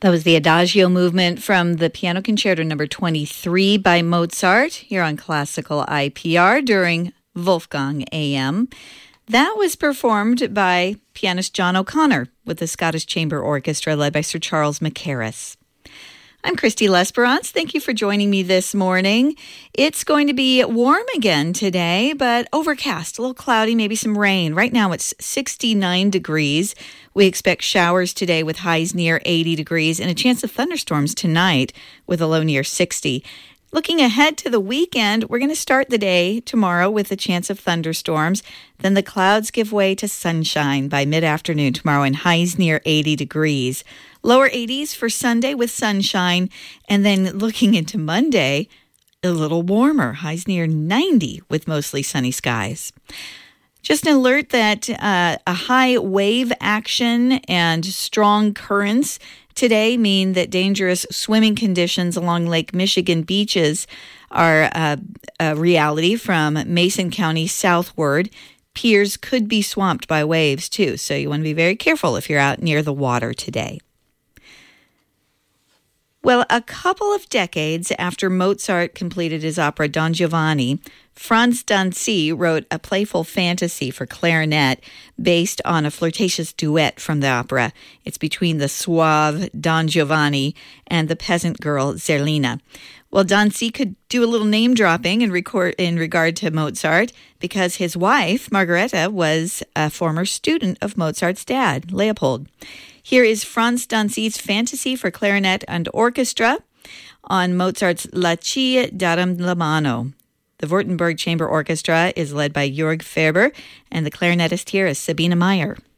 That was the Adagio movement from the Piano Concerto number 23 by Mozart here on Classical IPR during Wolfgang AM. That was performed by pianist John O'Connor with the Scottish Chamber Orchestra led by Sir Charles Mackerras. I'm Christy Lesperance. Thank you for joining me this morning. It's going to be warm again today, but overcast, a little cloudy, maybe some rain. Right now it's 69 degrees. We expect showers today with highs near 80 degrees and a chance of thunderstorms tonight with a low near 60. Looking ahead to the weekend, we're going to start the day tomorrow with a chance of thunderstorms. Then the clouds give way to sunshine by mid-afternoon tomorrow and highs near 80 degrees. Lower 80s for Sunday with sunshine. And then looking into Monday, a little warmer, highs near 90 with mostly sunny skies. Just an alert that a high wave action and strong currents today mean that dangerous swimming conditions along Lake Michigan beaches are a reality from Mason County southward. Piers could be swamped by waves too, so you want to be very careful if you're out near the water today. Well, a couple of decades after Mozart completed his opera Don Giovanni, Franz Dancy wrote a playful fantasy for clarinet based on a flirtatious duet from the opera. It's between the suave Don Giovanni and the peasant girl Zerlina. Well, Dancy could do a little name dropping in regard to Mozart because his wife, Margareta, was a former student of Mozart's dad, Leopold. Here is Franz Dancy's fantasy for clarinet and orchestra on Mozart's La Ci daram la mano. The Württemberg Chamber Orchestra is led by Jörg Ferber, and the clarinetist here is Sabine Meyer.